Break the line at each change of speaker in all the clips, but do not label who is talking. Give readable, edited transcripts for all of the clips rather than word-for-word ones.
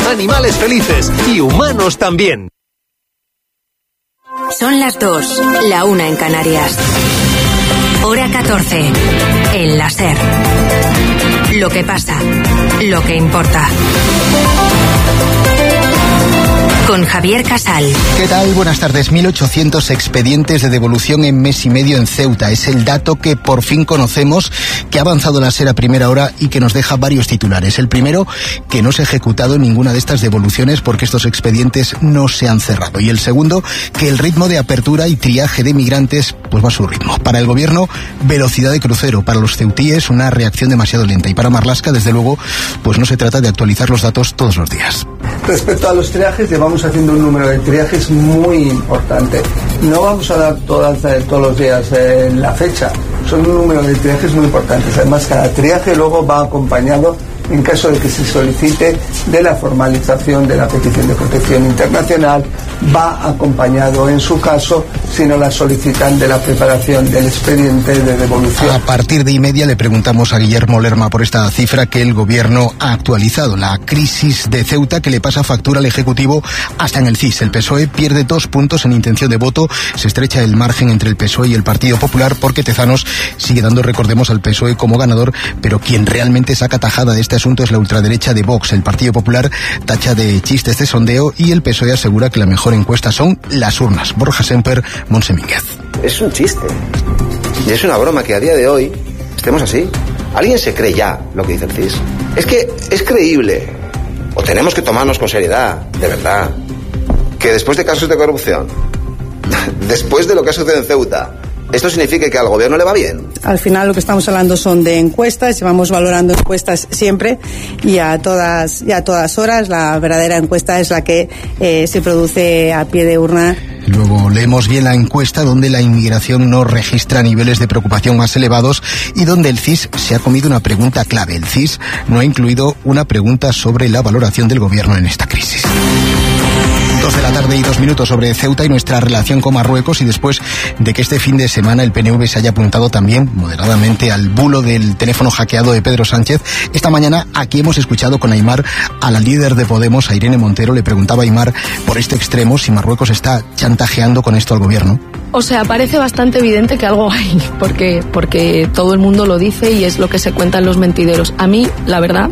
animales felices y humanos también.
Son las 2, la 1 en Canarias. Hora 14, el láser. Lo que pasa, lo que importa. Con Javier Casal.
¿Qué tal? Buenas tardes. 1.800 expedientes de devolución en mes y medio en Ceuta. Es el dato que por fin conocemos, que ha avanzado la SER a primera hora y que nos deja varios titulares. El primero, que no se ha ejecutado ninguna de estas devoluciones porque estos expedientes no se han cerrado. Y el segundo, que el ritmo de apertura y triaje de migrantes pues va a su ritmo. Para el gobierno, velocidad de crucero. Para los ceutíes, una reacción demasiado lenta. Y para Marlaska, desde luego, pues no se trata de actualizar los datos todos los días.
Respecto a los triajes, llevamos haciendo un número de triajes muy importante. No vamos a dar todos los días la fecha. Son un número de triajes muy importantes. Además, cada triaje luego va acompañado, en caso de que se solicite, de la formalización de la petición de protección internacional, va acompañado, en su caso, si no la solicitan, de la preparación del expediente de devolución.
A partir de 1:30 le preguntamos a Guillermo Lerma por esta cifra que el gobierno ha actualizado. La crisis de Ceuta que le pasa factura al Ejecutivo hasta en el CIS. El PSOE pierde 2 puntos en intención de voto. Se estrecha el margen entre el PSOE y el Partido Popular porque Tezanos sigue dando, recordemos, al PSOE como ganador, pero quien realmente saca tajada de este asunto es la ultraderecha de Vox. El Partido Popular tacha de chistes de sondeo y el PSOE asegura que la mejor encuesta son las urnas. Borja Semper, Montse Mínguez.
Es un chiste y es una broma que a día de hoy estemos así. ¿Alguien se cree ya lo que dice el CIS? Es que es creíble, o tenemos que tomarnos con seriedad, de verdad, que después de casos de corrupción, después de lo que ha sucedido en Ceuta, ¿esto significa que al gobierno le va bien?
Al final lo que estamos hablando son de encuestas, llevamos valorando encuestas siempre y a todas horas. La verdadera encuesta es la que se produce a pie de urna.
Luego leemos bien la encuesta donde la inmigración no registra niveles de preocupación más elevados y donde el CIS se ha comido una pregunta clave. El CIS no ha incluido una pregunta sobre la valoración del gobierno en esta crisis. 2 de la tarde y 2 minutos sobre Ceuta y nuestra relación con Marruecos, y después de que este fin de semana el PNV se haya apuntado también moderadamente al bulo del teléfono hackeado de Pedro Sánchez. Esta mañana aquí hemos escuchado con Aimar a la líder de Podemos, a Irene Montero. Le preguntaba a Aimar por este extremo si Marruecos está chantajeando con esto al gobierno.
O sea, parece bastante evidente que algo hay, porque todo el mundo lo dice y es lo que se cuentan los mentideros. A mí, la verdad,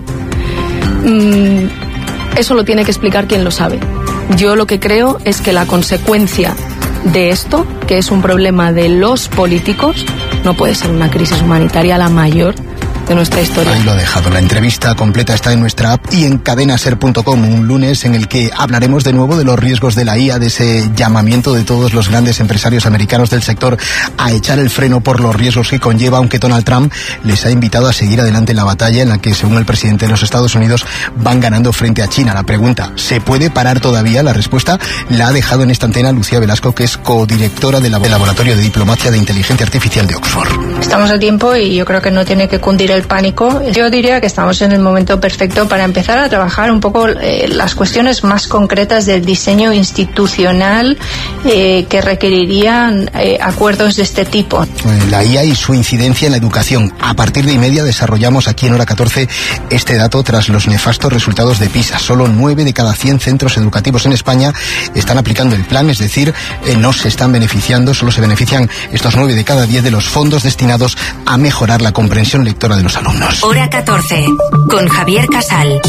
eso lo tiene que explicar quien lo sabe. Yo lo que creo es que la consecuencia de esto, que es un problema de los políticos, no puede ser una crisis humanitaria la mayor de nuestra historia.
Ahí lo ha dejado. La entrevista completa está en nuestra app y en cadenaser.com, un lunes en el que hablaremos de nuevo de los riesgos de la IA, de ese llamamiento de todos los grandes empresarios americanos del sector a echar el freno por los riesgos que conlleva, aunque Donald Trump les ha invitado a seguir adelante en la batalla en la que, según el presidente de los Estados Unidos, van ganando frente a China. La pregunta, ¿se puede parar todavía? La respuesta la ha dejado en esta antena Lucía Velasco, que es codirectora del Laboratorio de Diplomacia de Inteligencia Artificial de Oxford.
Estamos a tiempo y yo creo que no tiene que cundir el pánico. Yo diría que estamos en el momento perfecto para empezar a trabajar un poco las cuestiones más concretas del diseño institucional que requerirían acuerdos de este tipo.
La IA y su incidencia en la educación. A partir de 1:30 desarrollamos aquí en Hora 14 este dato tras los nefastos resultados de PISA. Solo 9 de cada 100 centros educativos en España están aplicando el plan, es decir, no se están beneficiando, solo se benefician estos 9 de cada 10 de los fondos destinados a mejorar la comprensión lectora de los alumnos.
Hora 14, con Javier Casal.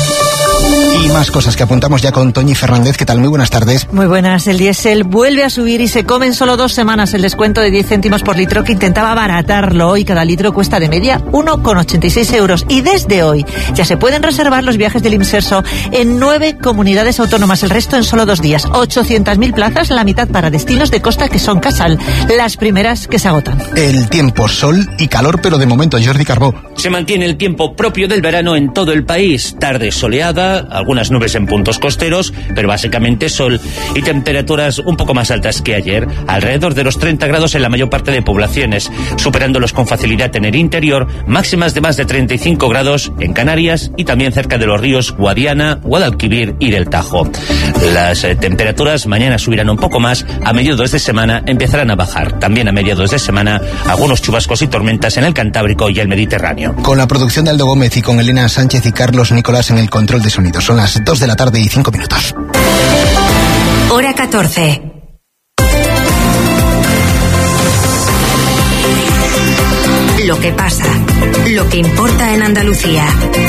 Y más cosas que apuntamos ya con Toñi Fernández. ¿Qué tal? Muy buenas tardes.
Muy buenas. El diésel vuelve a subir y se come en solo 2 semanas el descuento de 10 céntimos por litro que intentaba abaratarlo. Y cada litro cuesta de media 1,86 euros. Y desde hoy ya se pueden reservar los viajes del Imserso en 9 comunidades autónomas. El resto en solo 2 días. 800.000 plazas, la mitad para destinos de costa que son Casal. Las primeras que se agotan.
El tiempo, sol y calor, pero de momento, Jordi Carbó.
Se mantiene el tiempo propio del verano en todo el país. Tarde soleada, algunas nubes en puntos costeros, pero básicamente sol y temperaturas un poco más altas que ayer, alrededor de los 30 grados en la mayor parte de poblaciones, superándolos con facilidad en el interior, máximas de más de 35 grados en Canarias y también cerca de los ríos Guadiana, Guadalquivir y del Tajo. Las temperaturas mañana subirán un poco más, a mediados de semana empezarán a bajar. También a mediados de semana algunos chubascos y tormentas en el Cantábrico y el Mediterráneo.
Con la producción de Aldo Gómez y con Elena Sánchez y Carlos Nicolás en el control de sonido. Son las 2 de la tarde y 5 minutos.
Hora 14. Lo que pasa, lo que importa en Andalucía.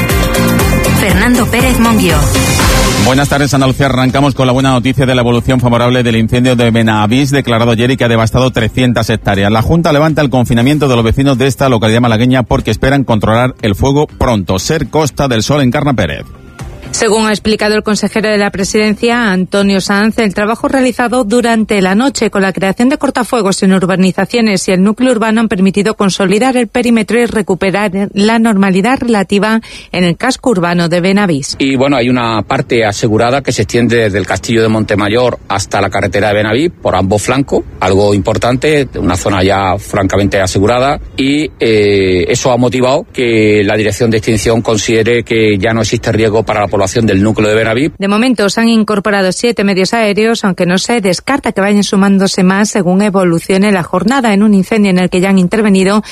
Fernando Pérez Monguió.
Buenas tardes, Andalucía. Arrancamos con la buena noticia de la evolución favorable del incendio de Benavís, declarado ayer y que ha devastado 300 hectáreas. La Junta levanta el confinamiento de los vecinos de esta localidad malagueña porque esperan controlar el fuego pronto. Ser Costa del Sol, Encarna Pérez.
Según ha explicado el consejero de la Presidencia, Antonio Sanz, el trabajo realizado durante la noche con la creación de cortafuegos en urbanizaciones y el núcleo urbano han permitido consolidar el perímetro y recuperar la normalidad relativa en el casco urbano de Benavís.
Y bueno, hay una parte asegurada que se extiende desde el castillo de Montemayor hasta la carretera de Benavís por ambos flancos, algo importante, una zona ya francamente asegurada, y eso ha motivado que la Dirección de Extinción considere que ya no existe riesgo para la población del núcleo de Benavís.
De momento se han incorporado 7 medios aéreos, aunque no se descarta que vayan sumándose más según evolucione la jornada en un incendio en el que ya han intervenido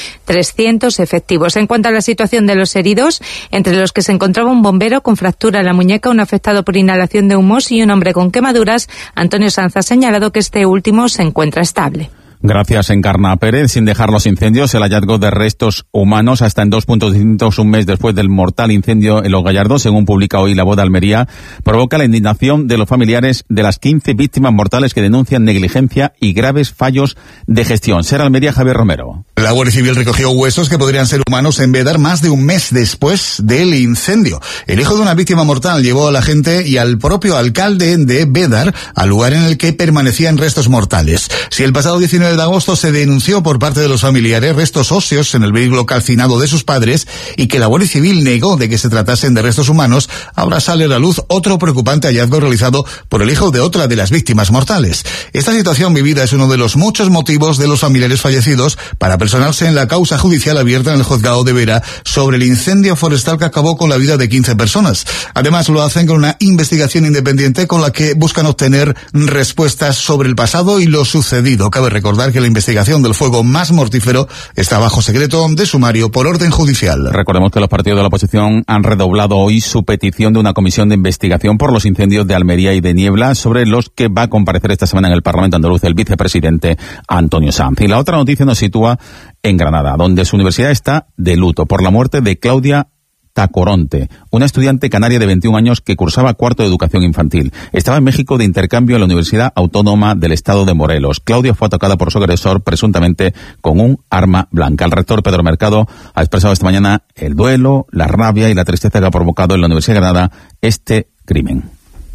300 efectivos. En cuanto a la situación de los heridos, entre los que se encontraba un bombero con fractura en la muñeca, un afectado por inhalación de humos y un hombre con quemaduras, Antonio Sanz ha señalado que este último se encuentra estable.
Gracias, Encarna Pérez. Sin dejar los incendios, el hallazgo de restos humanos hasta en 2 puntos distintos un mes después del mortal incendio en Los Gallardos, según publica hoy La Voz de Almería, provoca la indignación de los familiares de las 15 víctimas mortales que denuncian negligencia y graves fallos de gestión. Ser Almería, Javier Romero.
La Guardia Civil recogió huesos que podrían ser humanos en Bédar más de un mes después del incendio. El hijo de una víctima mortal llevó a la gente y al propio alcalde de Bédar al lugar en el que permanecían restos mortales. Si el pasado 19 de agosto se denunció por parte de los familiares restos óseos en el vehículo calcinado de sus padres y que la Guardia Civil negó de que se tratasen de restos humanos, ahora sale a la luz otro preocupante hallazgo realizado por el hijo de otra de las víctimas mortales. Esta situación vivida es uno de los muchos motivos de los familiares fallecidos para personarse en la causa judicial abierta en el juzgado de Vera sobre el incendio forestal que acabó con la vida de 15 personas. Además, lo hacen con una investigación independiente con la que buscan obtener respuestas sobre el pasado y lo sucedido. Cabe recordar que la investigación del fuego más mortífero está bajo secreto de sumario por orden judicial.
Recordemos que los partidos de la oposición han redoblado hoy su petición de una comisión de investigación por los incendios de Almería y de Niebla, sobre los que va a comparecer esta semana en el Parlamento andaluz el vicepresidente Antonio Sanz. Y la otra noticia nos sitúa en Granada, donde su universidad está de luto por la muerte de Claudia Tacoronte, una estudiante canaria de 21 años que cursaba cuarto de educación infantil. Estaba en México de intercambio en la Universidad Autónoma del Estado de Morelos. Claudia fue atacada por su agresor, presuntamente con un arma blanca. El rector Pedro Mercado ha expresado esta mañana el duelo, la rabia y la tristeza que ha provocado en la Universidad de Granada este crimen.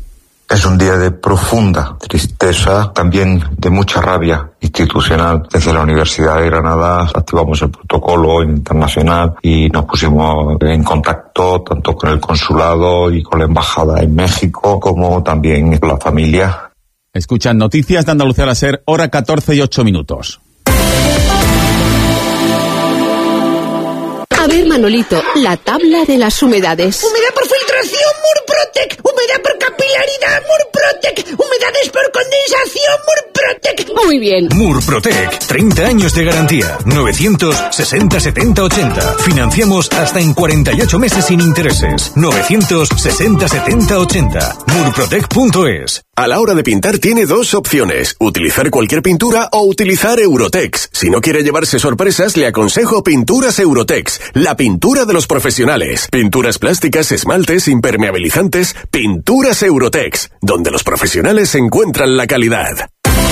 Es un día de profunda tristeza, también de mucha rabia institucional. Desde la Universidad de Granada activamos el protocolo internacional y nos pusimos en contacto tanto con el consulado y con la embajada en México, como también con la familia.
Escuchan Noticias de Andalucía a ser hora 14 y 8 minutos.
A ver, Manolito, la tabla de las humedades.
Humedad por filtración, Murprotec. Humedad por capilaridad, Murprotec. Humedades por condensación, Murprotec.
Muy bien.
Murprotec, 30 años de garantía. 960 70 80. Financiamos hasta en 48 meses sin intereses. 960 70 80. Murprotec.es.
A la hora de pintar tiene 2 opciones: utilizar cualquier pintura o utilizar Eurotex. Si no quiere llevarse sorpresas, le aconsejo Pinturas Eurotex, la pintura de los profesionales. Pinturas plásticas, esmaltes, impermeabilizantes. Pinturas Eurotex, donde los profesionales encuentran la calidad.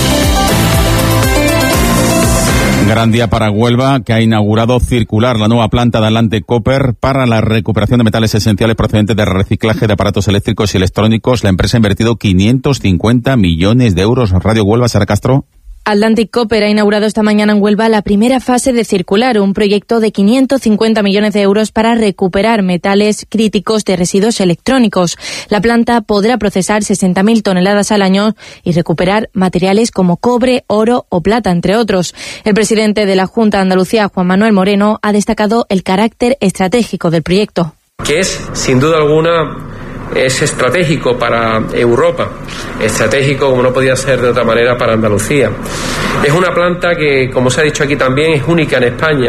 Gran día para Huelva, que ha inaugurado Circular, la nueva planta de Atlante Copper para la recuperación de metales esenciales procedentes de reciclaje de aparatos eléctricos y electrónicos. La empresa ha invertido 550 millones de euros. Radio Huelva, Sara Castro.
Atlantic Copper ha inaugurado esta mañana en Huelva la primera fase de Circular, un proyecto de 550 millones de euros para recuperar metales críticos de residuos electrónicos. La planta podrá procesar 60.000 toneladas al año y recuperar materiales como cobre, oro o plata, entre otros. El presidente de la Junta de Andalucía, Juan Manuel Moreno, ha destacado el carácter estratégico del proyecto.
Que es, sin duda alguna, es estratégico para Europa, estratégico, como no podía ser de otra manera, para Andalucía. Es una planta que, como se ha dicho aquí también, es única en España.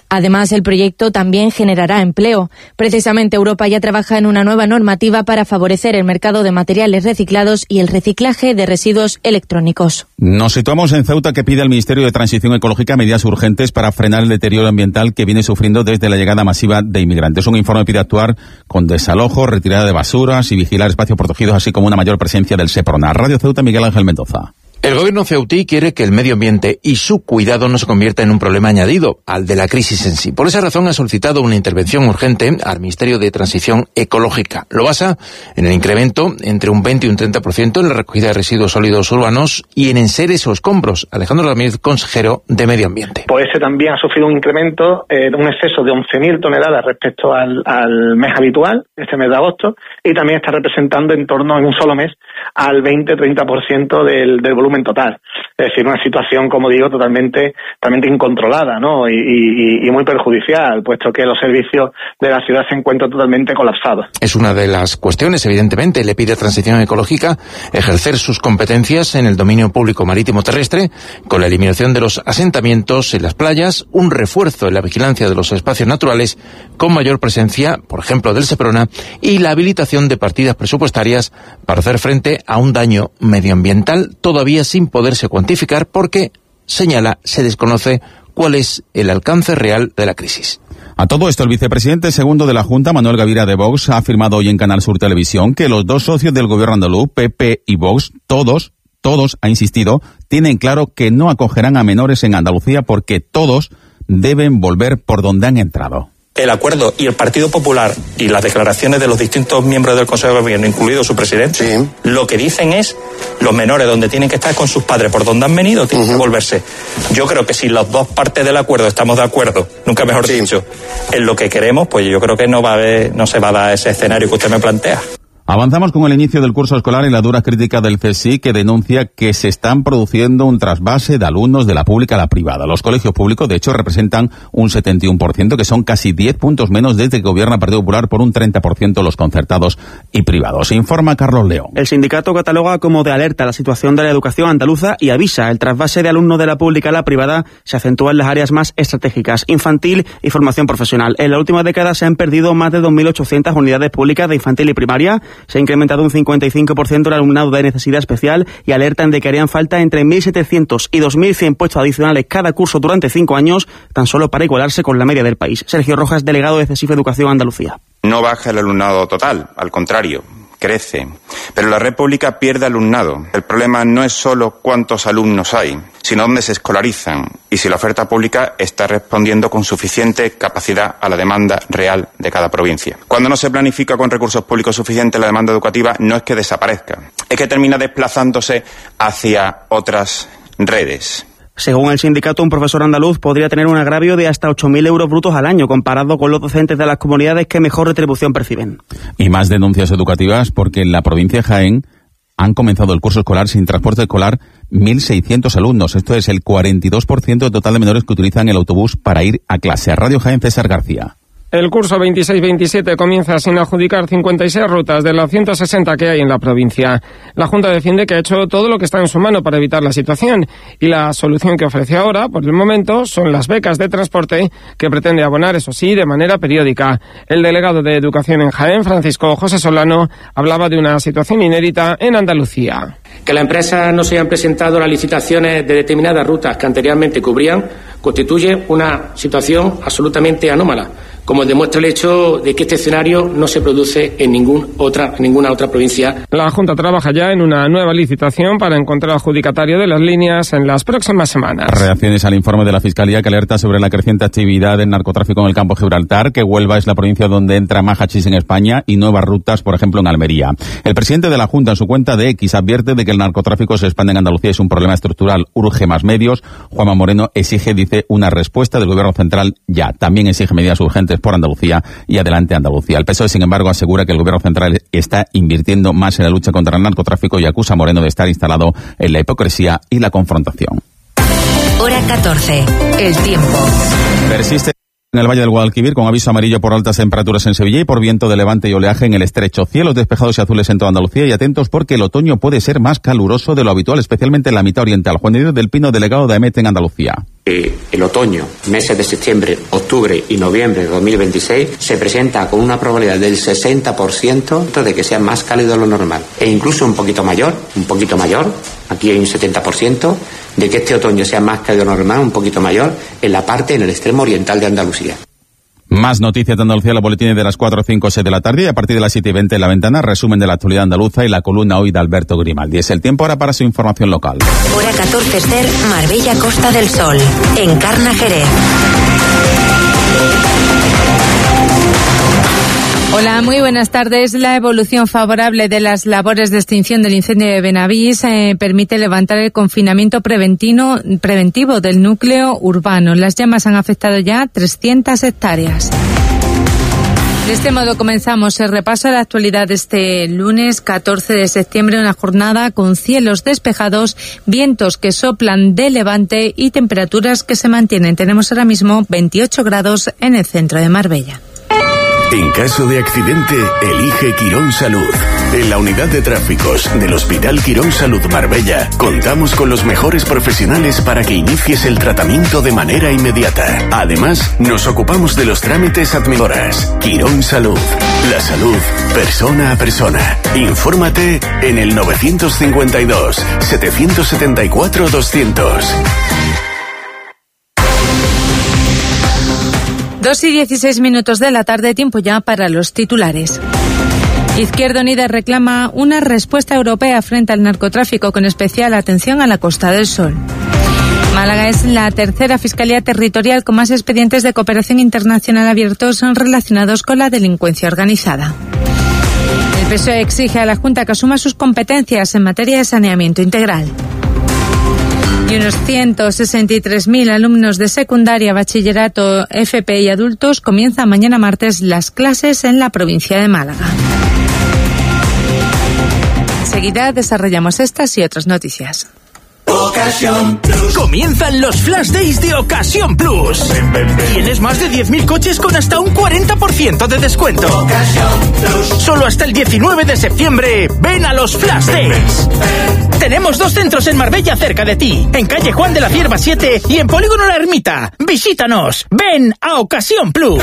Además, el proyecto también generará empleo. Precisamente Europa ya trabaja en una nueva normativa para favorecer el mercado de materiales reciclados y el reciclaje de residuos electrónicos.
Nos situamos en Ceuta, que pide al Ministerio de Transición Ecológica medidas urgentes para frenar el deterioro ambiental que viene sufriendo desde la llegada masiva de inmigrantes. Un informe pide actuar con desalojo, retirada de basuras y vigilar espacios protegidos, así como una mayor presencia del Seprona. Radio Ceuta, Miguel Ángel Mendoza.
El gobierno ceutí quiere que el medio ambiente y su cuidado no se convierta en un problema añadido al de la crisis en sí. Por esa razón ha solicitado una intervención urgente al Ministerio de Transición Ecológica. Lo basa en el incremento entre un 20 y un 30% en la recogida de residuos sólidos urbanos y en enseres o escombros. Alejandro Ramírez, consejero de Medio Ambiente.
Pues ese también ha sufrido un incremento, un exceso de 11.000 toneladas respecto al mes habitual, este mes de agosto, y también está representando en torno, en un solo mes, al 20-30% del volumen total. Es decir, una situación, como digo, totalmente incontrolada, ¿no? Y muy perjudicial, puesto que los servicios de la ciudad se encuentran totalmente colapsados.
Es una de las cuestiones, evidentemente. Le pide a Transición Ecológica ejercer sus competencias en el dominio público marítimo terrestre, con la eliminación de los asentamientos en las playas, un refuerzo en la vigilancia de los espacios naturales, con mayor presencia, por ejemplo, del Seprona, y la habilitación de partidas presupuestarias para hacer frente a un daño medioambiental todavía sin poderse cuantificar porque, señala, se desconoce cuál es el alcance real de la crisis.
A todo esto, el vicepresidente segundo de la Junta, Manuel Gavira de Vox, ha afirmado hoy en Canal Sur Televisión que los dos socios del gobierno andaluz, PP y Vox, todos, ha insistido, tienen claro que no acogerán a menores en Andalucía porque todos deben volver por donde han entrado.
El acuerdo y el Partido Popular y las declaraciones de los distintos miembros del Consejo de Gobierno, incluido su presidente, lo que dicen es los menores donde tienen que estar con sus padres, por donde han venido, tienen que volverse. Yo creo que si las dos partes del acuerdo estamos de acuerdo, nunca mejor dicho, en lo que queremos, pues yo creo que no se va a dar ese escenario que usted me plantea.
Avanzamos con el inicio del curso escolar y la dura crítica del CSIC, que denuncia que se están produciendo un trasvase de alumnos de la pública a la privada. Los colegios públicos, de hecho, representan un 71%, que son casi 10 puntos menos desde que gobierna el Partido Popular, por un 30% los concertados y privados. Informa Carlos León.
El sindicato cataloga como de alerta la situación de la educación andaluza y avisa: el trasvase de alumnos de la pública a la privada se acentúa en las áreas más estratégicas, infantil y formación profesional. En la última década se han perdido más de 2.800 unidades públicas de infantil y primaria. Se ha incrementado un 55% el alumnado de necesidad especial y alertan de que harían falta entre 1.700 y 2.100 puestos adicionales cada curso durante 5 años, tan solo para igualarse con la media del país. Sergio Rojas, delegado de CESIF Educación Andalucía.
No baja el alumnado total, al contrario, crece. Pero la red pública pierde alumnado. El problema no es solo cuántos alumnos hay, sino dónde se escolarizan y si la oferta pública está respondiendo con suficiente capacidad a la demanda real de cada provincia. Cuando no se planifica con recursos públicos suficientes, la demanda educativa no es que desaparezca, es que termina desplazándose hacia otras redes.
Según el sindicato, un profesor andaluz podría tener un agravio de hasta 8.000 euros brutos al año, comparado con los docentes de las comunidades que mejor retribución perciben.
Y más denuncias educativas, porque en la provincia de Jaén han comenzado el curso escolar sin transporte escolar 1.600 alumnos. Esto es el 42% del total de menores que utilizan el autobús para ir a clase. Radio Jaén, César García.
El curso 26-27 comienza sin adjudicar 56 rutas de las 160 que hay en la provincia. La Junta defiende que ha hecho todo lo que está en su mano para evitar la situación y la solución que ofrece ahora, por el momento, son las becas de transporte que pretende abonar, eso sí, de manera periódica. El delegado de Educación en Jaén, Francisco José Solano, hablaba de una situación inédita en Andalucía.
Que las empresas no se hayan presentado las licitaciones de determinadas rutas que anteriormente cubrían constituye una situación absolutamente anómala, como demuestra el hecho de que este escenario no se produce en ninguna otra provincia.
La Junta trabaja ya en una nueva licitación para encontrar adjudicatario de las líneas en las próximas semanas.
Reacciones al informe de la Fiscalía, que alerta sobre la creciente actividad del narcotráfico en el campo de Gibraltar, que Huelva es la provincia donde entra más hachís en España y nuevas rutas, por ejemplo, en Almería. El presidente de la Junta, en su cuenta de X, advierte de que el narcotráfico se expande en Andalucía, es un problema estructural, urge más medios. Juanma Moreno exige, dice, una respuesta del Gobierno central ya. También exige medidas urgentes por Andalucía y adelante Andalucía. El PSOE, sin embargo, asegura que el Gobierno central está invirtiendo más en la lucha contra el narcotráfico y acusa a Moreno de estar instalado en la hipocresía y la confrontación.
Hora 14. El tiempo.
Persiste En el Valle del Guadalquivir, con aviso amarillo por altas temperaturas en Sevilla y por viento de levante y oleaje en el estrecho. Cielos despejados y azules en toda Andalucía, y atentos porque el otoño puede ser más caluroso de lo habitual, especialmente en la mitad oriental. Juan Diego del Pino, delegado de AEMET en Andalucía.
El otoño, meses de septiembre, octubre y noviembre de 2026, se presenta con una probabilidad del 60% de que sea más cálido de lo normal. E incluso un poquito mayor, aquí hay un 70%, de que este otoño sea más cálido de lo normal, un poquito mayor, en el extremo oriental de Andalucía.
Más noticias de Andalucía, la boletín de las 4, 5, 6 de la tarde, y a partir de las 7:20 en La Ventana, resumen de la actualidad andaluza y la columna hoy de Alberto Grimaldi. Es el tiempo ahora para su información local.
Hora 14 Ser, Marbella, Costa del Sol. Encarna, Jerez.
Hola, muy buenas tardes. La evolución favorable de las labores de extinción del incendio de Benavís permite levantar el confinamiento preventivo del núcleo urbano. Las llamas han afectado ya 300 hectáreas. De este modo comenzamos el repaso a la actualidad de este lunes 14 de septiembre, una jornada con cielos despejados, vientos que soplan de levante y temperaturas que se mantienen. Tenemos ahora mismo 28 grados en el centro de Marbella.
En caso de accidente, elige Quirón Salud. En la unidad de tráficos del Hospital Quirón Salud Marbella, contamos con los mejores profesionales para que inicies el tratamiento de manera inmediata. Además, nos ocupamos de los trámites administrativos. Quirón Salud. La salud, persona a persona. Infórmate en el 952-774-200.
2:16 de la tarde, tiempo ya para los titulares. Izquierda Unida reclama una respuesta europea frente al narcotráfico, con especial atención a la Costa del Sol. Málaga es la tercera fiscalía territorial con más expedientes de cooperación internacional abiertos relacionados con la delincuencia organizada. El PSOE exige a la Junta que asuma sus competencias en materia de saneamiento integral. Y unos 163.000 alumnos de secundaria, bachillerato, FP y adultos comienzan mañana martes las clases en la provincia de Málaga. Enseguida desarrollamos estas y otras noticias.
Ocasión Plus. Comienzan los Flash Days de Ocasión Plus. Tienes más de 10.000 coches con hasta un 40% de descuento. Ocasión Plus. Solo hasta el 19 de septiembre. Ven a los Flash Days. Tenemos 2 centros en Marbella cerca de ti. En calle Juan de la Cierva 7 y en Polígono La Ermita. Visítanos. Ven a Ocasión Plus.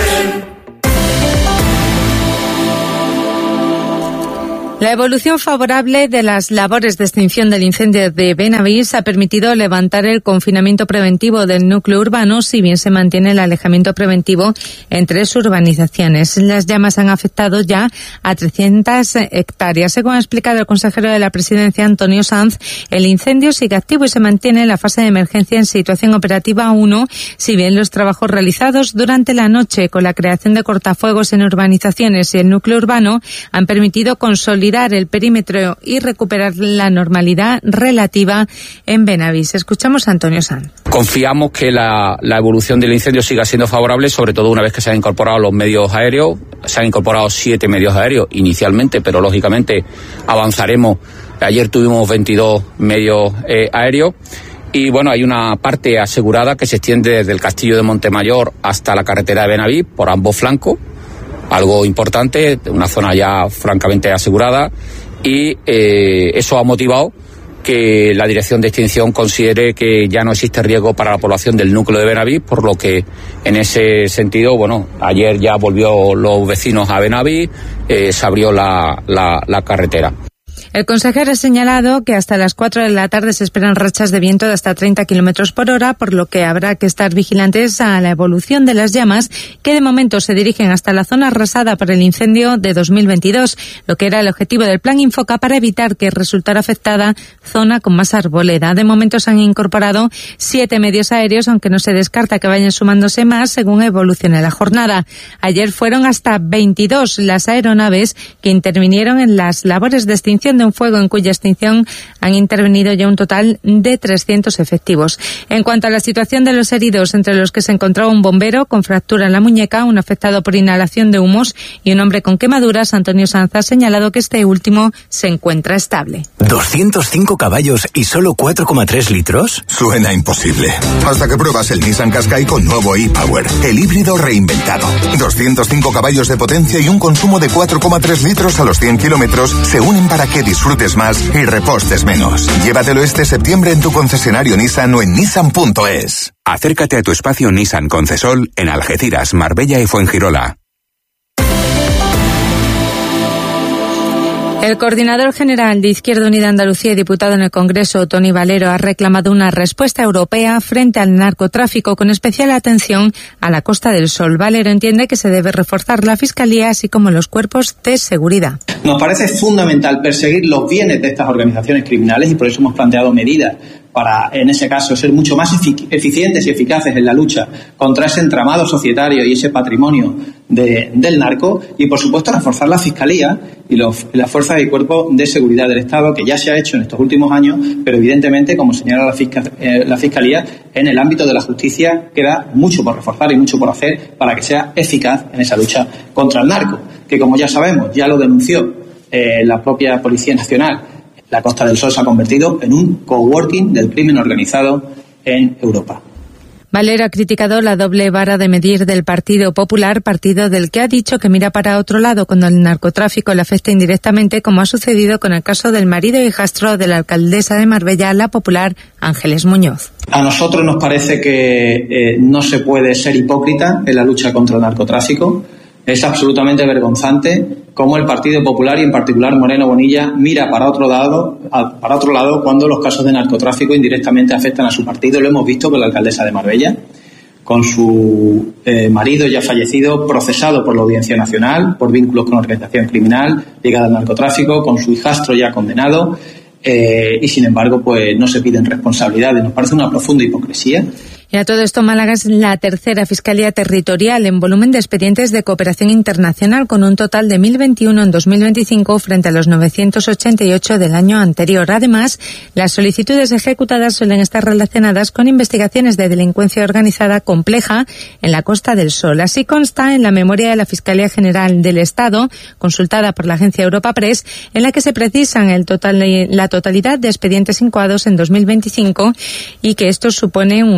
La evolución favorable de las labores de extinción del incendio de Benavís ha permitido levantar el confinamiento preventivo del núcleo urbano, si bien se mantiene el alejamiento preventivo en 3 urbanizaciones. Las llamas han afectado ya a 300 hectáreas. Según ha explicado el consejero de la Presidencia, Antonio Sanz, el incendio sigue activo y se mantiene en la fase de emergencia en situación operativa 1, si bien los trabajos realizados durante la noche con la creación de cortafuegos en urbanizaciones y el núcleo urbano han permitido consolidar el perímetro y recuperar la normalidad relativa en Benavís. Escuchamos a Antonio Sanz.
Confiamos que la evolución del incendio siga siendo favorable, sobre todo una vez que se han incorporado los medios aéreos. Se han incorporado 7 medios aéreos inicialmente, pero lógicamente avanzaremos. Ayer tuvimos 22 medios aéreos. Y bueno, hay una parte asegurada que se extiende desde el castillo de Montemayor hasta la carretera de Benavís por ambos flancos. Algo importante, una zona ya francamente asegurada, y eso ha motivado que la Dirección de Extinción considere que ya no existe riesgo para la población del núcleo de Benavís, por lo que en ese sentido, bueno, ayer ya volvió los vecinos a Benavís, se abrió la carretera.
El consejero ha señalado que hasta las 4 de la tarde se esperan rachas de viento de hasta 30 kilómetros por hora, por lo que habrá que estar vigilantes a la evolución de las llamas, que de momento se dirigen hasta la zona arrasada por el incendio de 2022, lo que era el objetivo del Plan Infoca para evitar que resultara afectada zona con más arboleda. De momento se han incorporado 7 medios aéreos, aunque no se descarta que vayan sumándose más según evolucione la jornada. Ayer fueron hasta 22 las aeronaves que intervinieron en las labores de extinción de de un fuego en cuya extinción han intervenido ya un total de 300 efectivos. En cuanto a la situación de los heridos, entre los que se encontraba un bombero con fractura en la muñeca, un afectado por inhalación de humos y un hombre con quemaduras, Antonio Sanz ha señalado que este último se encuentra estable.
¿205 caballos y solo 4,3 litros?
Suena imposible. Hasta que pruebas el Nissan Qashqai con nuevo e-Power, el híbrido reinventado. 205 caballos de potencia y un consumo de 4,3 litros a los 100 kilómetros se unen para que disfrutes más y repostes menos. Llévatelo este septiembre en tu concesionario Nissan o en nissan.es.
Acércate a tu espacio Nissan Concesol en Algeciras, Marbella y Fuengirola.
El coordinador general de Izquierda Unida Andalucía y diputado en el Congreso, Tony Valero, ha reclamado una respuesta europea frente al narcotráfico, con especial atención a la Costa del Sol. Valero entiende que se debe reforzar la Fiscalía, así como los cuerpos de seguridad.
Nos parece fundamental perseguir los bienes de estas organizaciones criminales y por eso hemos planteado medidas para, en ese caso, ser mucho más eficientes y eficaces en la lucha contra ese entramado societario y ese patrimonio del narco, y, por supuesto, reforzar la Fiscalía y las fuerzas y cuerpos de seguridad del Estado, que ya se ha hecho en estos últimos años, pero evidentemente, como señala la Fiscalía, en el ámbito de la justicia queda mucho por reforzar y mucho por hacer para que sea eficaz en esa lucha contra el narco, que, como ya sabemos, ya lo denunció la propia Policía Nacional. La Costa del Sol se ha convertido en un coworking del crimen organizado en Europa.
Valero ha criticado la doble vara de medir del Partido Popular, partido del que ha dicho que mira para otro lado cuando el narcotráfico le afecta indirectamente, como ha sucedido con el caso del marido y hijastro de la alcaldesa de Marbella, la popular Ángeles Muñoz.
A nosotros nos parece que no se puede ser hipócrita en la lucha contra el narcotráfico. Es absolutamente vergonzante cómo el Partido Popular y en particular Moreno Bonilla mira para otro lado cuando los casos de narcotráfico indirectamente afectan a su partido. Lo hemos visto con la alcaldesa de Marbella, con su marido ya fallecido, procesado por la Audiencia Nacional por vínculos con organización criminal ligada al narcotráfico, con su hijastro ya condenado, y sin embargo pues no se piden responsabilidades. Nos parece una profunda hipocresía.
Y a todo esto, Málaga es la tercera fiscalía territorial en volumen de expedientes de cooperación internacional, con un total de 1.021 en 2025 frente a los 988 del año anterior. Además, las solicitudes ejecutadas suelen estar relacionadas con investigaciones de delincuencia organizada compleja en la Costa del Sol. Así consta en la memoria de la Fiscalía General del Estado, consultada por la agencia Europa Press, en la que se precisan la totalidad de expedientes incoados en 2025 y que esto supone un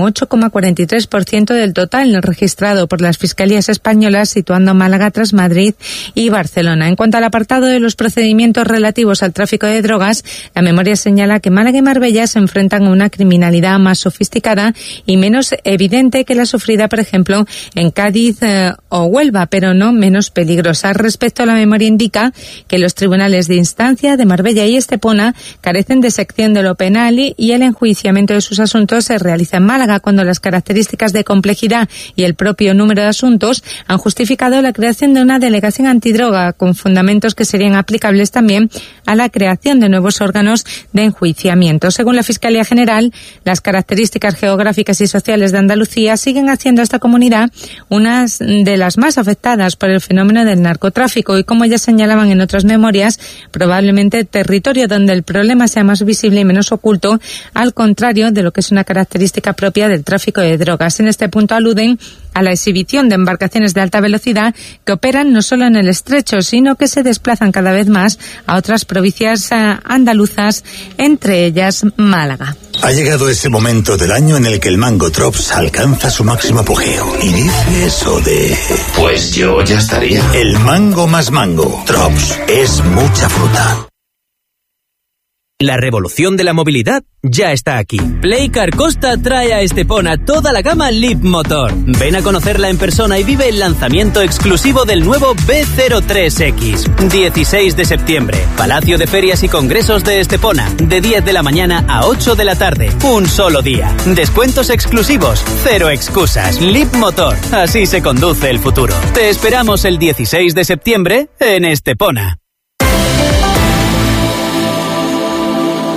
8,43% del total registrado por las fiscalías españolas, situando Málaga tras Madrid y Barcelona. En cuanto al apartado de los procedimientos relativos al tráfico de drogas, la memoria señala que Málaga y Marbella se enfrentan a una criminalidad más sofisticada y menos evidente que la sufrida, por ejemplo, en Cádiz o Huelva, pero no menos peligrosa. Respecto a la memoria, indica que los tribunales de instancia de Marbella y Estepona carecen de sección de lo penal y el enjuiciamiento de sus asuntos se realiza en Málaga, cuando las características de complejidad y el propio número de asuntos han justificado la creación de una delegación antidroga, con fundamentos que serían aplicables también a la creación de nuevos órganos de enjuiciamiento. Según la Fiscalía General, las características geográficas y sociales de Andalucía siguen haciendo a esta comunidad una de las más afectadas por el fenómeno del narcotráfico y, como ya señalaban en otras memorias, probablemente territorio donde el problema sea más visible y menos oculto, al contrario de lo que es una característica propia del tráfico de drogas. En este punto aluden a la exhibición de embarcaciones de alta velocidad que operan no solo en el Estrecho, sino que se desplazan cada vez más a otras provincias andaluzas, entre ellas Málaga.
Ha llegado ese momento del año en el que el mango Drops alcanza su máximo apogeo. Y dice eso de... Pues yo ya estaría. El mango más mango. Drops es mucha fruta.
La revolución de la movilidad ya está aquí. Playcar Costa trae a Estepona toda la gama Leap Motor. Ven a conocerla en persona y vive el lanzamiento exclusivo del nuevo B03X. 16 de septiembre. Palacio de Ferias y Congresos de Estepona. De 10 de la mañana a 8 de la tarde. Un solo día. Descuentos exclusivos. Cero excusas. Leap Motor. Así se conduce el futuro. Te esperamos el 16 de septiembre en Estepona.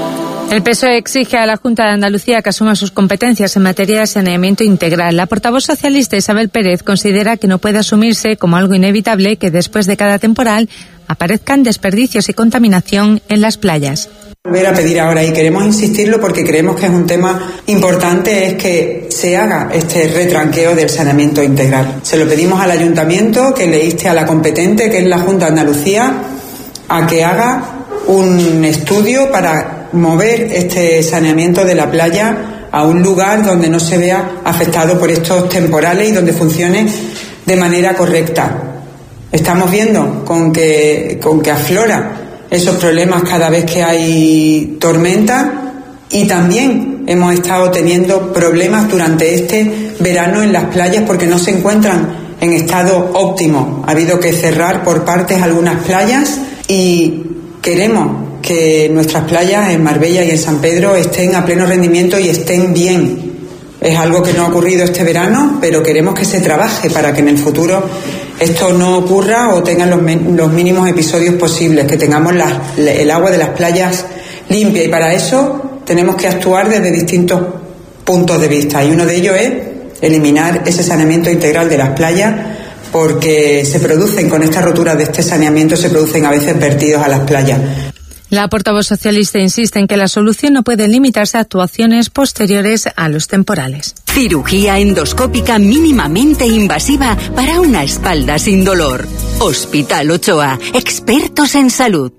El PSOE exige a la Junta de Andalucía que asuma sus competencias en materia de saneamiento integral. La portavoz socialista Isabel Pérez considera que no puede asumirse como algo inevitable que después de cada temporal aparezcan desperdicios y contaminación en las playas.
Volver a pedir ahora, y queremos insistirlo porque creemos que es un tema importante, es que se haga este retranqueo del saneamiento integral. Se lo pedimos al ayuntamiento, que le inste a la competente, que es la Junta de Andalucía, a que haga un estudio para mover este saneamiento de la playa a un lugar donde no se vea afectado por estos temporales y donde funcione de manera correcta. Estamos viendo con que aflora esos problemas cada vez que hay tormenta, y también hemos estado teniendo problemas durante este verano en las playas porque no se encuentran en estado óptimo. Ha habido que cerrar por partes algunas playas y queremos que nuestras playas en Marbella y en San Pedro estén a pleno rendimiento y estén bien. Es algo que no ha ocurrido este verano, pero queremos que se trabaje para que en el futuro esto no ocurra o tengan los mínimos episodios posibles, que tengamos el agua de las playas limpia, y para eso tenemos que actuar desde distintos puntos de vista, y uno de ellos es eliminar ese saneamiento integral de las playas, porque se producen, con esta rotura de este saneamiento, se producen a veces vertidos a las playas.
La portavoz socialista insiste en que la solución no puede limitarse a actuaciones posteriores a los temporales.
Cirugía endoscópica mínimamente invasiva para una espalda sin dolor. Hospital Ochoa, expertos en salud.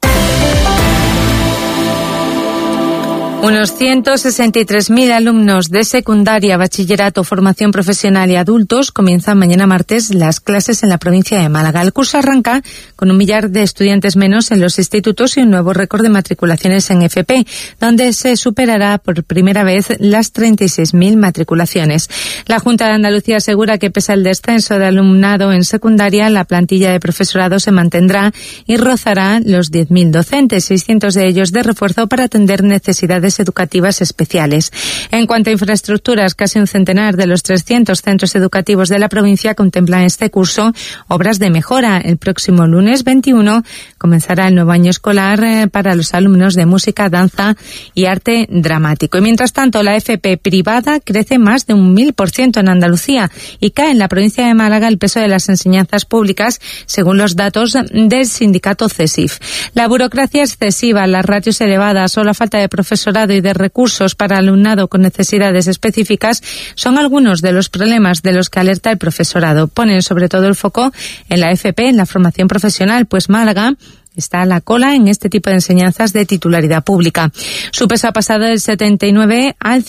Unos 163.000 alumnos de secundaria, bachillerato, formación profesional y adultos comienzan mañana martes las clases en la provincia de Málaga. El curso arranca con 1 millar de estudiantes menos en los institutos y un nuevo récord de matriculaciones en FP, donde se superará por primera vez las 36.000 matriculaciones. La Junta de Andalucía asegura que pese al descenso de alumnado en secundaria, la plantilla de profesorado se mantendrá y rozará los 10.000 docentes, 600 de ellos de refuerzo para atender necesidades educativas especiales. En cuanto a infraestructuras, casi un centenar de los 300 centros educativos de la provincia contemplan este curso obras de mejora. El próximo lunes 21 comenzará el nuevo año escolar para los alumnos de música, danza y arte dramático. Y mientras tanto, la FP privada crece más de un 1000% en Andalucía y cae en la provincia de Málaga el peso de las enseñanzas públicas, según los datos del sindicato CESIF. La burocracia excesiva, las ratios elevadas o la falta de profesorado y de recursos para alumnado con necesidades específicas son algunos de los problemas de los que alerta el profesorado. Ponen sobre todo el foco en la FP, en la formación profesional, pues Málaga está a la cola en este tipo de enseñanzas de titularidad pública. Su peso ha pasado del 79 al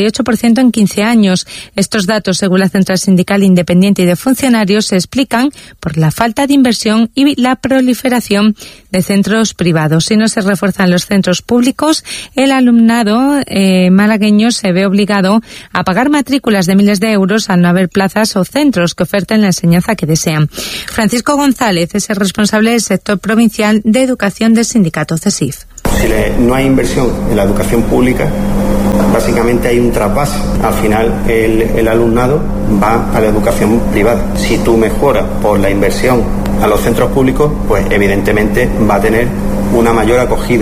58% en 15 años. Estos datos, según la Central Sindical Independiente y de Funcionarios, se explican por la falta de inversión y la proliferación de centros privados. Si no se refuerzan los centros públicos, el alumnado malagueño se ve obligado a pagar matrículas de miles de euros al no haber plazas o centros que oferten la enseñanza que desean. Francisco González es el responsable del sector provincial de educación del sindicato CESIF.
Si no hay inversión en la educación pública, básicamente hay un trasvase. Al final el alumnado va a la educación privada. Si tú mejoras por la inversión a los centros públicos, pues evidentemente va a tener una mayor acogida.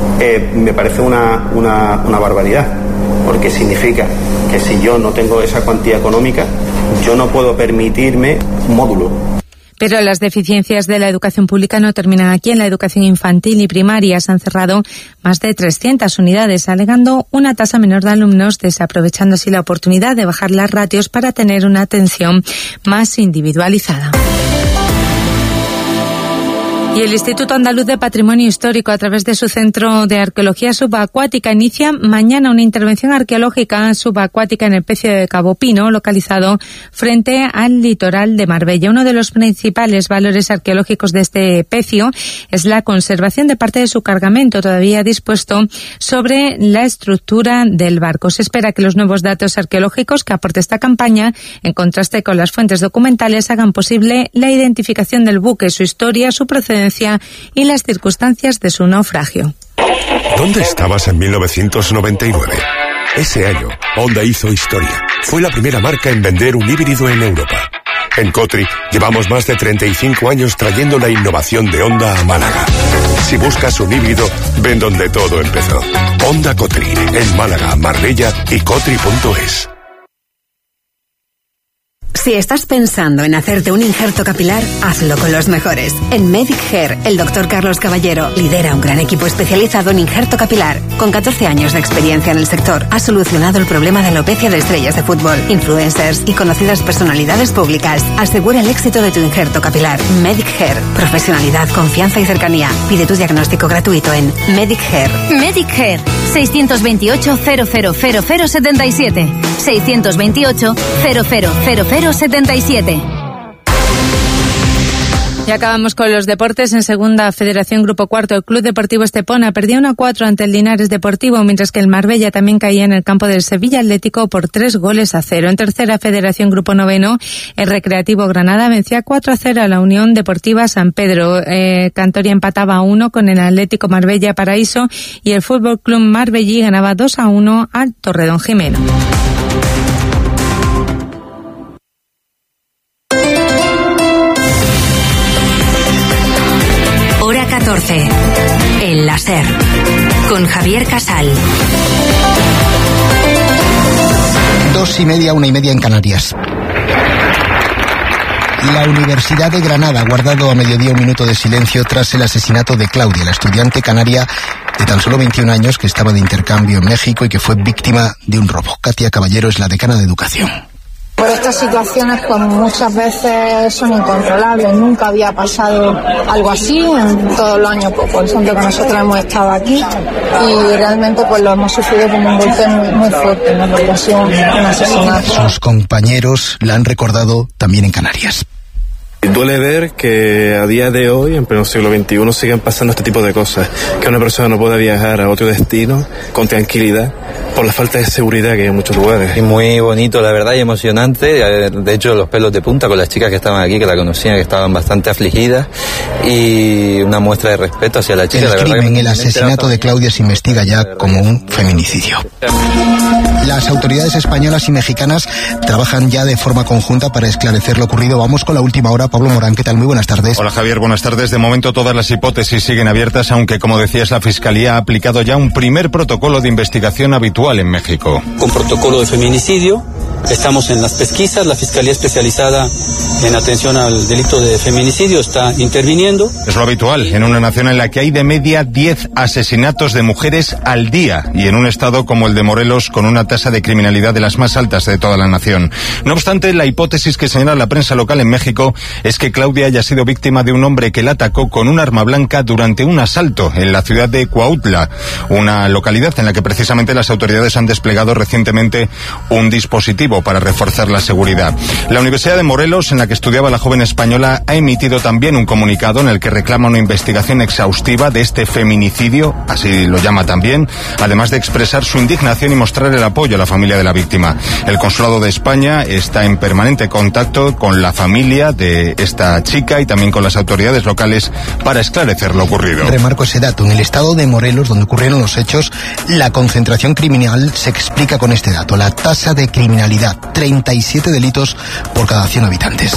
Me parece una barbaridad, porque significa que si yo no tengo esa cuantía económica, yo no puedo permitirme un módulo.
Pero las deficiencias de la educación pública no terminan aquí. En la educación infantil y primaria se han cerrado más de 300 unidades, alegando una tasa menor de alumnos, desaprovechando así la oportunidad de bajar las ratios para tener una atención más individualizada. Y el Instituto Andaluz de Patrimonio Histórico, a través de su Centro de Arqueología Subacuática, inicia mañana una intervención arqueológica subacuática en el pecio de Cabo Pino, localizado frente al litoral de Marbella. Uno de los principales valores arqueológicos de este pecio es la conservación de parte de su cargamento, todavía dispuesto sobre la estructura del barco. Se espera que los nuevos datos arqueológicos que aporte esta campaña, en contraste con las fuentes documentales, hagan posible la identificación del buque, su historia, su procedencia y las circunstancias de su naufragio.
¿Dónde estabas en 1999? Ese año, Honda hizo historia. Fue la primera marca en vender un híbrido en Europa. En Cotri llevamos más de 35 años trayendo la innovación de Honda a Málaga. Si buscas un híbrido, ven donde todo empezó. Honda Cotri, en Málaga, Marbella y Cotri.es.
Si estás pensando en hacerte un injerto capilar, hazlo con los mejores. En Medic Hair, el Dr. Carlos Caballero lidera un gran equipo especializado en injerto capilar. Con 14 años de experiencia en el sector, ha solucionado el problema de alopecia de estrellas de fútbol, influencers y conocidas personalidades públicas. Asegura el éxito de tu injerto capilar. Medic Hair. Profesionalidad, confianza y cercanía. Pide tu diagnóstico gratuito en Medic Hair.
Medic Hair. 628 000077. 628 000077.
Y acabamos con los deportes. En segunda Federación Grupo Cuarto, el Club Deportivo Estepona perdía 1-4 ante el Linares Deportivo, mientras que el Marbella también caía en el campo del Sevilla Atlético por 3-0. En tercera Federación Grupo Noveno, el Recreativo Granada vencía 4-0 a la Unión Deportiva San Pedro. Cantoria empataba 1 con el Atlético Marbella Paraíso y el Fútbol Club Marbellí ganaba 2-1 al Torredón Jimeno.
Hora 14. El láser. Con Javier Casal.
2:30, 1:30 en Canarias. La Universidad de Granada ha guardado a mediodía un minuto de silencio tras el asesinato de Claudia, la estudiante canaria de tan solo 21 años que estaba de intercambio en México y que fue víctima de un robo. Katia Caballero es la decana de Educación.
Por estas situaciones, pues muchas veces son incontrolables. Nunca había pasado algo así en todos los años, por ejemplo, que nosotros hemos estado aquí, y realmente pues lo hemos sufrido como un golpe muy fuerte, ¿no? Porque ha sido un asesinato.
Sus compañeros la han recordado también en Canarias.
Duele ver que a día de hoy, en pleno siglo XXI, siguen pasando este tipo de cosas. Que una persona no pueda viajar a otro destino con tranquilidad por la falta de seguridad que hay en muchos lugares.
Y muy bonito, la verdad, y emocionante. De hecho, los pelos de punta con las chicas que estaban aquí, que la conocían, que estaban bastante afligidas. Y una muestra de respeto hacia la chica.
El crimen, el asesinato de Claudia se investiga ya como un feminicidio. Las autoridades españolas y mexicanas trabajan ya de forma conjunta para esclarecer lo ocurrido. Vamos con la última hora. Pablo Morán, ¿qué tal? Muy buenas tardes.
Hola Javier, buenas tardes. De momento todas las hipótesis siguen abiertas, aunque como decías, la Fiscalía ha aplicado ya un primer protocolo de investigación habitual en México.
Con protocolo de feminicidio, estamos en las pesquisas, la Fiscalía especializada en atención al delito de feminicidio está interviniendo.
Es lo habitual en una nación en la que hay de media 10 asesinatos de mujeres al día y en un estado como el de Morelos con una tasa de criminalidad de las más altas de toda la nación. No obstante, la hipótesis que señala la prensa local en México es que Claudia haya sido víctima de un hombre que la atacó con un arma blanca durante un asalto en la ciudad de Cuautla, una localidad en la que precisamente las autoridades han desplegado recientemente un dispositivo para reforzar la seguridad. La Universidad de Morelos, en la que estudiaba la joven española, ha emitido también un comunicado en el que reclama una investigación exhaustiva de este feminicidio, así lo llama también, además de expresar su indignación y mostrar el apoyo a la familia de la víctima. El Consulado de España está en permanente contacto con la familia de esta chica y también con las autoridades locales para esclarecer lo ocurrido.
Remarco ese dato. En el estado de Morelos, donde ocurrieron los hechos, la concentración criminal se explica con este dato. La tasa de criminalidad, 37 delitos por cada 100 habitantes.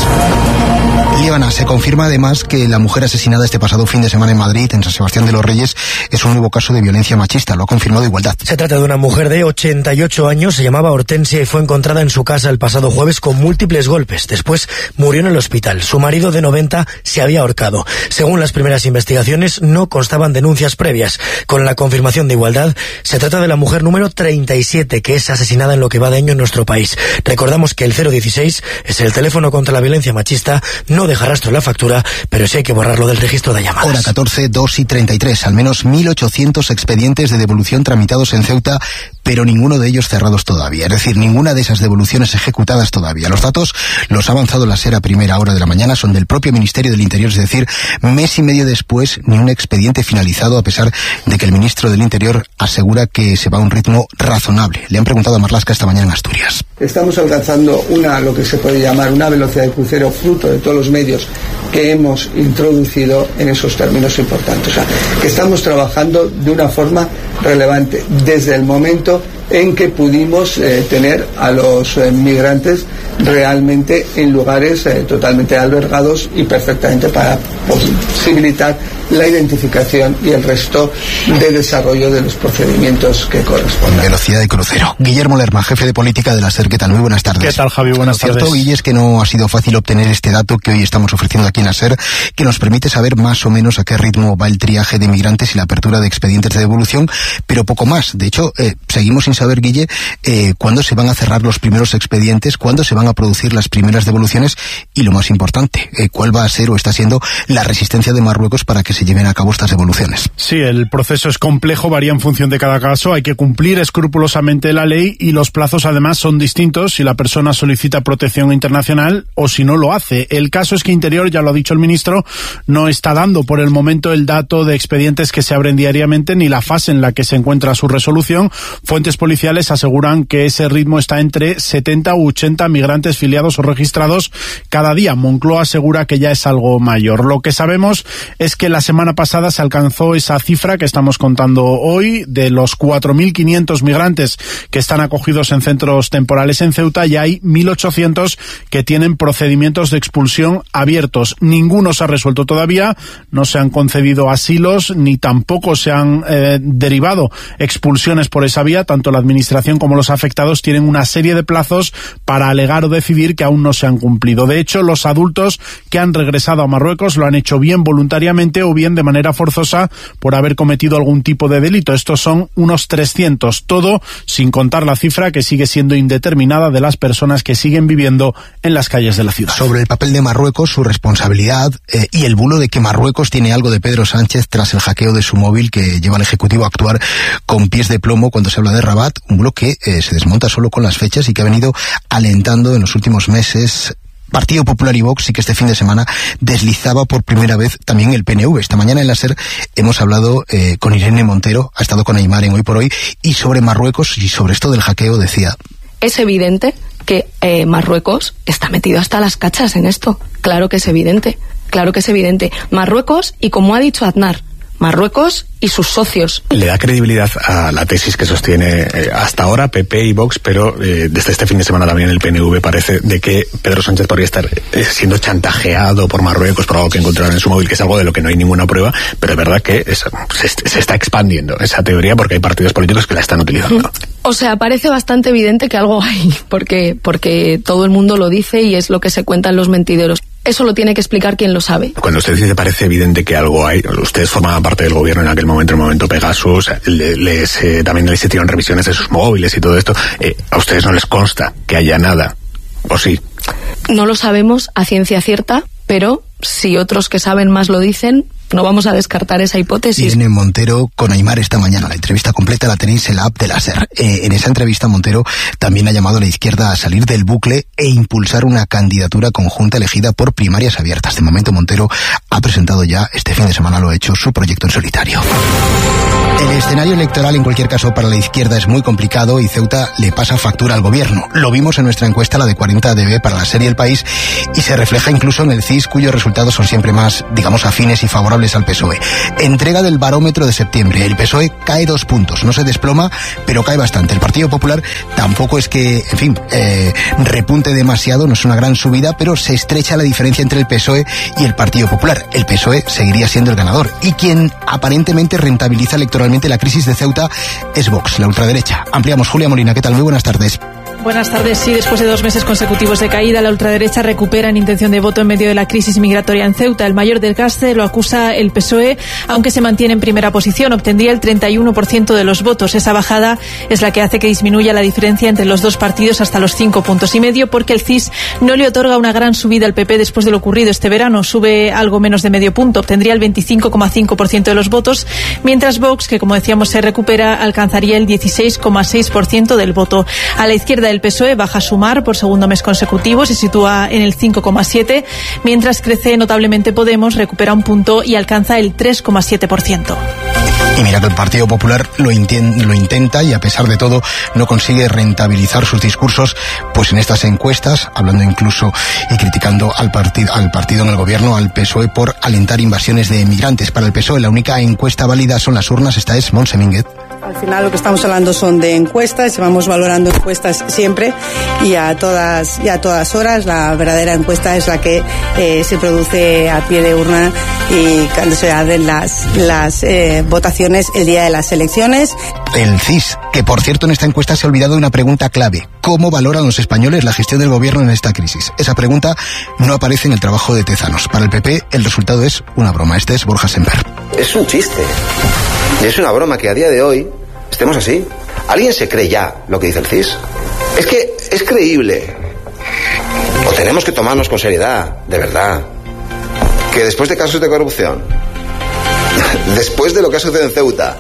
Líbana, se confirma además que la mujer asesinada este pasado fin de semana en Madrid, en San Sebastián de los Reyes, es un nuevo caso de violencia machista. Lo ha confirmado Igualdad.
Se trata de una mujer de 88 años, se llamaba Hortensia y fue encontrada en su casa el pasado jueves con múltiples golpes. Después murió en el hospital. Su marido de 90 se había ahorcado. Según las primeras investigaciones, no constaban denuncias previas. Con la confirmación de Igualdad, se trata de la mujer número 37 que es asesinada en lo que va de año en nuestro país. Recordamos que el 016 es el teléfono contra la violencia machista. No deja rastro en la factura, pero sí hay que borrarlo del registro de llamadas.
Hora 14, 2:33. Al menos 1.800 expedientes de devolución tramitados en Ceuta, pero ninguno de ellos cerrados todavía. Es decir, ninguna de esas devoluciones ejecutadas todavía. Los datos los ha avanzado la SER a primera hora de la mañana, son del propio Ministerio del Interior, es decir, mes y medio después, ni un expediente finalizado, a pesar de que el ministro del Interior asegura que se va a un ritmo razonable. Le han preguntado a Marlaska esta mañana en Asturias.
Estamos alcanzando lo que se puede llamar una velocidad de crucero fruto de todos los medios que hemos introducido en esos términos importantes. O sea, que estamos trabajando de una forma relevante desde el momento en que pudimos tener a los migrantes realmente en lugares totalmente albergados y perfectamente para posibilitar la identificación y el resto de desarrollo de los procedimientos que correspondan.
Velocidad de crucero. Guillermo Lerma, jefe de política de la SER. ¿Qué tal? Muy buenas tardes.
¿Qué tal, Javi? Buenas tardes.
Cierto, Guille, es que no ha sido fácil obtener este dato que hoy estamos ofreciendo aquí en la SER, que nos permite saber más o menos a qué ritmo va el triaje de migrantes y la apertura de expedientes de devolución, pero poco más. De hecho, seguimos sin saber, Guille, cuándo se van a cerrar los primeros expedientes, cuándo se van a producir las primeras devoluciones y, lo más importante, cuál va a ser o está siendo la resistencia de Marruecos para que se lleven a cabo estas devoluciones.
Sí, el proceso es complejo, varía en función de cada caso, hay que cumplir escrupulosamente la ley y los plazos además son distintos si la persona solicita protección internacional o si no lo hace. El caso es que Interior, ya lo ha dicho el ministro, no está dando por el momento el dato de expedientes que se abren diariamente ni la fase en la que se encuentra su resolución. Fuentes policiales aseguran que ese ritmo está entre 70 u 80 migrantes filiados o registrados cada día. Moncloa asegura que ya es algo mayor. Lo que sabemos es que la semana pasada se alcanzó esa cifra que estamos contando hoy, de los 4.500 migrantes que están acogidos en centros temporales en Ceuta, y hay 1.800 que tienen procedimientos de expulsión abiertos. Ninguno se ha resuelto todavía, no se han concedido asilos ni tampoco se han derivado expulsiones por esa vía. Tanto la administración como los afectados tienen una serie de plazos para alegar o decidir que aún no se han cumplido. De hecho, los adultos que han regresado a Marruecos lo han hecho bien voluntariamente o bien de manera forzosa por haber cometido algún tipo de delito. Estos son unos 300, todo sin contar la cifra que sigue siendo indeterminada de las personas que siguen viviendo en las calles de la ciudad.
Sobre el papel de Marruecos, su responsabilidad y el bulo de que Marruecos tiene algo de Pedro Sánchez tras el hackeo de su móvil que lleva al Ejecutivo a actuar con pies de plomo cuando se habla de Rabat, un bulo que se desmonta solo con las fechas y que ha venido alentando en los últimos meses Partido Popular y Vox, y que este fin de semana deslizaba por primera vez también el PNV. Esta mañana en la SER hemos hablado con Irene Montero, ha estado con Aymar en Hoy por Hoy, y sobre Marruecos y sobre esto del hackeo decía:
es evidente que Marruecos está metido hasta las cachas en esto. Claro que es evidente, claro que es evidente. Marruecos, y como ha dicho Aznar, Marruecos y sus socios.
Le da credibilidad a la tesis que sostiene hasta ahora PP y Vox, pero desde este fin de semana también el PNV parece de que Pedro Sánchez podría estar siendo chantajeado por Marruecos por algo que encontraron en su móvil, que es algo de lo que no hay ninguna prueba, pero es verdad que se está expandiendo esa teoría porque hay partidos políticos que la están utilizando.
O sea, parece bastante evidente que algo hay, porque todo el mundo lo dice y es lo que se cuenta en los mentideros. Eso lo tiene que explicar quien lo sabe.
Cuando usted dice que parece evidente que algo hay, ustedes formaban parte del gobierno en aquel momento, el momento Pegasus, también les hicieron revisiones de sus móviles y todo esto. ¿A ustedes no les consta que haya nada? ¿O sí?
No lo sabemos a ciencia cierta, pero si otros que saben más lo dicen, no vamos a descartar esa hipótesis.
Irene Montero con Aymar esta mañana. La entrevista completa la tenéis en la app de la SER. En esa entrevista Montero también ha llamado a la izquierda a salir del bucle e impulsar una candidatura conjunta elegida por primarias abiertas. De momento Montero ha presentado ya, este fin de semana lo ha hecho, su proyecto en solitario. El escenario electoral en cualquier caso para la izquierda es muy complicado y Ceuta le pasa factura al gobierno. Lo vimos en nuestra encuesta, la de 40DB para la SER y El País, y se refleja incluso en el CIS, cuyos resultados son siempre más, digamos, afines y favorables al PSOE. Entrega del barómetro de septiembre. El PSOE cae 2 puntos. No se desploma, pero cae bastante. El Partido Popular tampoco es que, en fin, repunte demasiado, no es una gran subida, pero se estrecha la diferencia entre el PSOE y el Partido Popular. El PSOE seguiría siendo el ganador. Y quien aparentemente rentabiliza electoralmente la crisis de Ceuta es Vox, la ultraderecha. Ampliamos. Julia Molina, ¿qué tal? Muy buenas tardes.
Buenas tardes. Sí, después de 2 meses consecutivos de caída, la ultraderecha recupera en intención de voto en medio de la crisis migratoria en Ceuta. El mayor desgaste lo acusa el PSOE, aunque se mantiene en primera posición. Obtendría el 31% de los votos. Esa bajada es la que hace que disminuya la diferencia entre los dos partidos hasta los 5,5 puntos, porque el CIS no le otorga una gran subida al PP después de lo ocurrido este verano. Sube algo menos de medio punto. Obtendría el 25,5% de los votos, mientras Vox, que como decíamos se recupera, alcanzaría el 16,6% del voto. A la izquierda el PSOE baja a Sumar por segundo mes consecutivo, se sitúa en el 5,7%, mientras crece notablemente Podemos, recupera 1 punto y alcanza el 3,7%.
Y mira que el Partido Popular lo intenta y a pesar de todo no consigue rentabilizar sus discursos pues en estas encuestas, hablando incluso y criticando al partido en el gobierno, al PSOE, por alentar invasiones de migrantes. Para el PSOE la única encuesta válida son las urnas. Esta es Montse Minguet.
Al final lo que estamos hablando son de encuestas, llevamos valorando encuestas siempre y a todas horas. La verdadera encuesta es la que se produce a pie de urna y cuando se hacen las votaciones el día de las elecciones.
El CIS, que por cierto en esta encuesta se ha olvidado de una pregunta clave: ¿cómo valoran los españoles la gestión del gobierno en esta crisis? Esa pregunta no aparece en el trabajo de Tezanos. Para el PP el resultado es una broma. Este es Borja Semper.
Es un chiste. Y es una broma que a día de hoy estemos así. ¿Alguien se cree ya lo que dice el CIS? Es que es creíble. O tenemos que tomarnos con seriedad, de verdad, que después de casos de corrupción, después de lo que ha sucedido en Ceuta,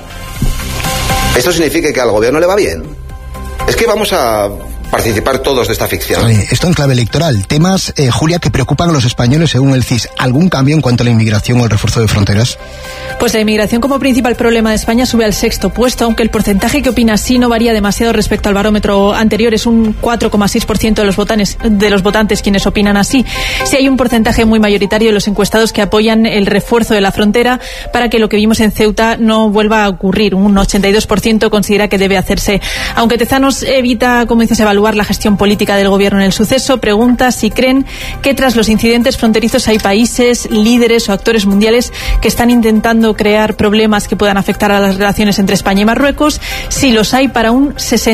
¿esto significa que al gobierno le va bien? Es que vamos a participar todos de esta ficción.
Esto en clave electoral. Temas, Julia, que preocupan a los españoles según el CIS. ¿Algún cambio en cuanto a la inmigración o el refuerzo de fronteras?
Pues la inmigración como principal problema de España sube al 6º puesto, aunque el porcentaje que opina sí no varía demasiado respecto al barómetro anterior. Es un 4,6% de los votantes quienes opinan así. Sí hay un porcentaje muy mayoritario de los encuestados que apoyan el refuerzo de la frontera para que lo que vimos en Ceuta no vuelva a ocurrir. Un 82% considera que debe hacerse. Aunque Tezanos evita, como dices, evaluar la gestión política del gobierno en el suceso, pregunta si creen que tras los incidentes fronterizos hay países, líderes o actores mundiales que están intentando crear problemas que puedan afectar a las relaciones entre España y Marruecos. Sí los hay, para un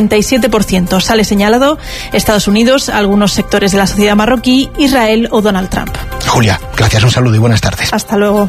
67%. Sale señalado Estados Unidos, algunos sectores de la sociedad marroquí, Israel o Donald Trump.
Julia, gracias, un saludo y buenas tardes.
Hasta luego.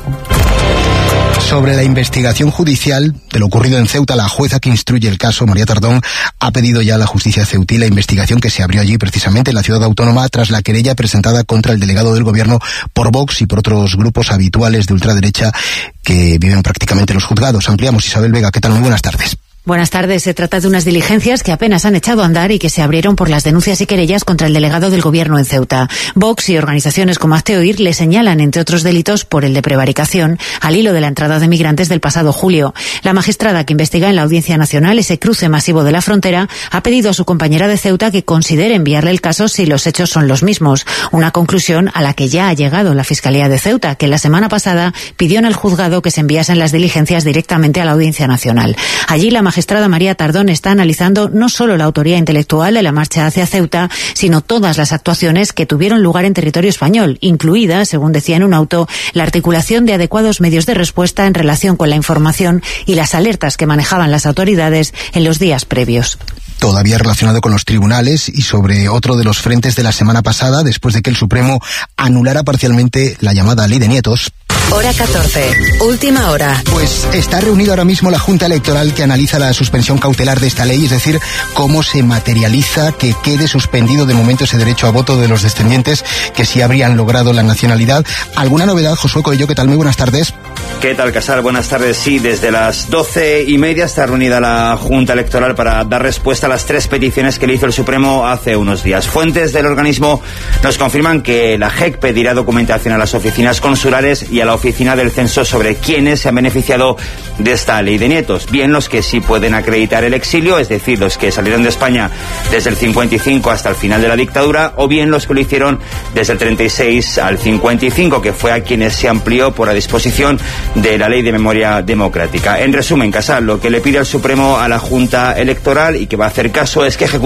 Sobre la investigación judicial de lo ocurrido en Ceuta, la jueza que instruye el caso, María Tardón, ha pedido ya a la justicia ceutí la investigación que se abrió allí precisamente en la ciudad autónoma tras la querella presentada contra el delegado del gobierno por Vox y por otros grupos habituales de ultraderecha que viven prácticamente en los juzgados. Ampliamos. Isabel Vega, ¿qué tal? Muy buenas tardes.
Buenas tardes. Se trata de unas diligencias que apenas han echado a andar y que se abrieron por las denuncias y querellas contra el delegado del gobierno en Ceuta. Vox y organizaciones como Hazte Oír le señalan, entre otros delitos, por el de prevaricación, al hilo de la entrada de migrantes del pasado julio. La magistrada que investiga en la Audiencia Nacional ese cruce masivo de la frontera ha pedido a su compañera de Ceuta que considere enviarle el caso si los hechos son los mismos. Una conclusión a la que ya ha llegado la Fiscalía de Ceuta, que la semana pasada pidió en el juzgado que se enviasen las diligencias directamente a la Audiencia Nacional. Allí la magistrada María Tardón está analizando no solo la autoría intelectual de la marcha hacia Ceuta, sino todas las actuaciones que tuvieron lugar en territorio español, incluida, según decía en un auto, la articulación de adecuados medios de respuesta en relación con la información y las alertas que manejaban las autoridades en los días previos.
Todavía relacionado con los tribunales y sobre otro de los frentes de la semana pasada, después de que el Supremo anulara parcialmente la llamada Ley de Nietos.
Hora 14, última hora.
Pues está reunida ahora mismo la Junta Electoral que analiza la suspensión cautelar de esta ley, es decir, cómo se materializa que quede suspendido de momento ese derecho a voto de los descendientes que sí habrían logrado la nacionalidad. ¿Alguna novedad, Josué Coello? ¿Qué tal? Muy buenas tardes.
¿Qué tal, Casal? Buenas tardes. Sí, desde las 12:30 está reunida la Junta Electoral para dar respuesta a las 3 peticiones que le hizo el Supremo hace unos días. Fuentes del organismo nos confirman que la JEC pedirá documentación a las oficinas consulares y a la oficina del censo sobre quiénes se han beneficiado de esta ley de nietos. Bien los que sí pueden acreditar el exilio, es decir, los que salieron de España desde el 55 hasta el final de la dictadura, o bien los que lo hicieron desde el 36 al 55, que fue a quienes se amplió por la disposición de la Ley de Memoria Democrática. En resumen, Casal, lo que le pide el Supremo a la Junta Electoral y que va a hacer caso es que ejecute